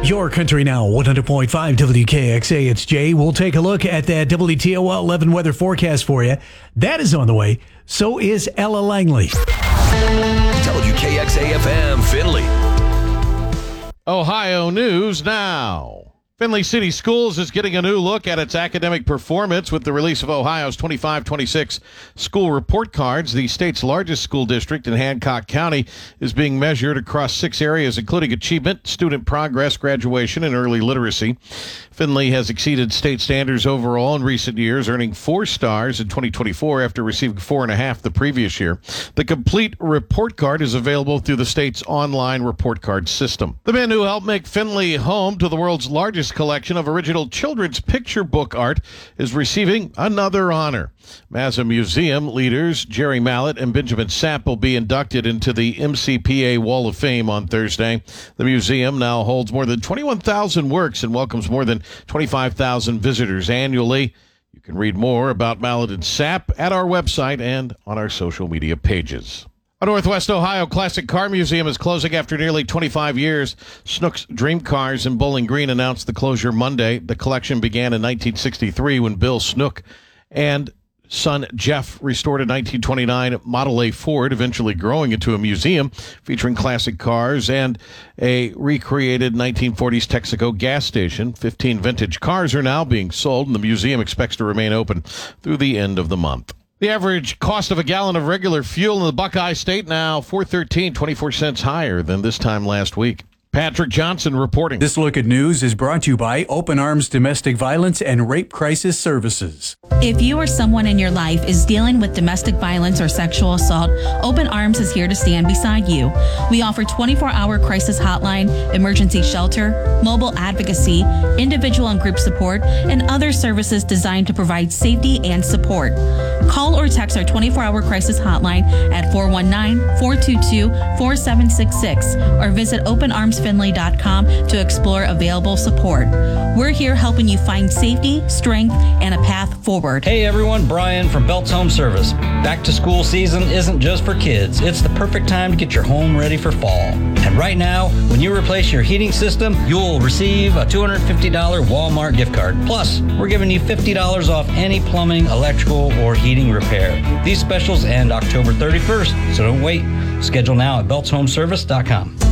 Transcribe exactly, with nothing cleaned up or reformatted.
Your Country Now, one hundred point five W K X A. It's Jay. We'll take a look at that W T O L eleven weather forecast for you. That is on the way. So is Ella Langley. W K X A F M, Findlay. Ohio News Now. Findlay City Schools is getting a new look at its academic performance with the release of Ohio's twenty-five twenty-six school report cards. The state's largest school district in Hancock County is being measured across six areas, including achievement, student progress, graduation, and early literacy. Findlay has exceeded state standards overall in recent years, earning four stars in twenty twenty-four after receiving four and a half the previous year. The complete report card is available through the state's online report card system. The man who helped make Findlay home to the world's largest collection of original children's picture book art is receiving another honor. Mazza Museum leaders Jerry Mallett and Benjamin Sapp will be inducted into the M C P A Wall of Fame on Thursday. The museum now holds more than twenty-one thousand works and welcomes more than twenty-five thousand visitors annually. You can read more about Mallett and Sapp at our website and on our social media pages. A Northwest Ohio Classic Car Museum is closing after nearly twenty-five years. Snook's Dream Cars in Bowling Green announced the closure Monday. The collection began in nineteen sixty-three when Bill Snook and son Jeff restored a nineteen twenty-nine Model A Ford, eventually growing into a museum featuring classic cars and a recreated nineteen forties Texaco gas station. fifteen vintage cars are now being sold, and the museum expects to remain open through the end of the month. The average cost of a gallon of regular fuel in the Buckeye State now four thirteen, twenty-four cents higher than this time last week. Patrick Johnson reporting. This look at news is brought to you by Open Arms Domestic Violence and Rape Crisis Services. If you or someone in your life is dealing with domestic violence or sexual assault, Open Arms is here to stand beside you. We offer twenty-four hour crisis hotline, emergency shelter, mobile advocacy, individual and group support, and other services designed to provide safety and support. Call or text our twenty-four hour crisis hotline at four one nine, four two two, four seven six six or visit open arms finley dot com to explore available support. We're here helping you find safety, strength, and a path forward. Hey everyone, Brian from Belts Home Service. Back to school season isn't just for kids. It's the perfect time to get your home ready for fall. And right now, when you replace your heating system, you'll receive a two hundred fifty dollars Walmart gift card. Plus, we're giving you fifty dollars off any plumbing, electrical, or heating repair. These specials end October thirty-first, so don't wait. Schedule now at belts home service dot com.